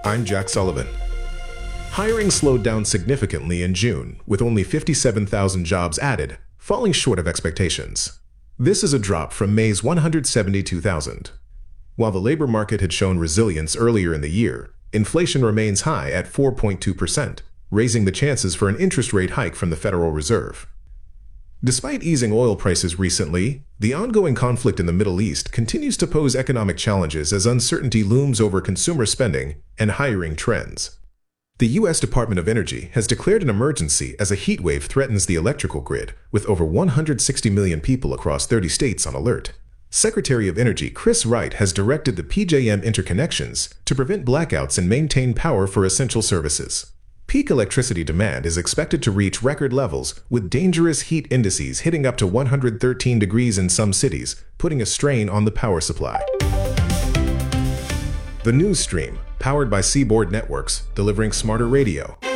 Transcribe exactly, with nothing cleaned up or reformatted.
I'm Jack Sullivan. Hiring slowed down significantly in June, with only fifty-seven thousand jobs added, falling short of expectations. This is a drop from May's one hundred seventy-two thousand. While the labor market had shown resilience earlier in the year, inflation remains high at four point two percent, raising the chances for an interest rate hike from the Federal Reserve. Despite easing oil prices recently, the ongoing conflict in the Middle East continues to pose economic challenges as uncertainty looms over consumer spending and hiring trends. The U S Department of Energy has declared an emergency as a heat wave threatens the electrical grid, with over one hundred sixty million people across thirty states on alert. Secretary of Energy Chris Wright has directed the P J M interconnections to prevent blackouts and maintain power for essential services. Peak electricity demand is expected to reach record levels, with dangerous heat indices hitting up to one hundred thirteen degrees in some cities, putting a strain on the power supply. The news stream, powered by Seaboard Networks, delivering smarter radio.